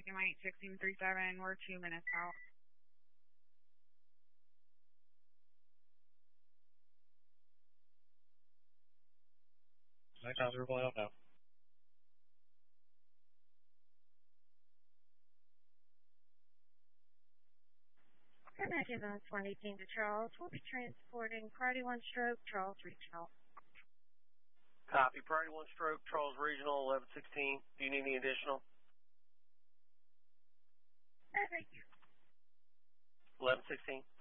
making my 1637. We're 2 minutes out. Night times are rolling out now. Connected on 118 to Charles. We'll be transporting Priority 1 Stroke, Charles Regional. Copy. Priority 1 Stroke, Charles Regional, 1116. Do you need any additional? Perfect. 1116.